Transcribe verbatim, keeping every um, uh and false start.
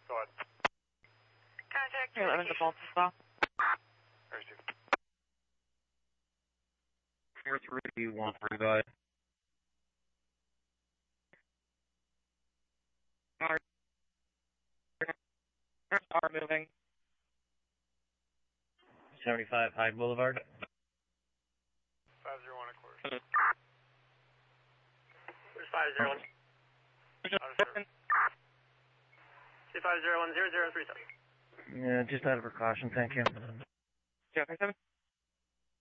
Go ahead. Contact Here, I'm in the Baltimore stop. four three one three, go ahead. Car, car moving. seventy-five Hyde Boulevard. five zero one, of course. Where's five zero one? C five zero one zero zero three seven. Yeah, just out of precaution, thank you. zero three seven.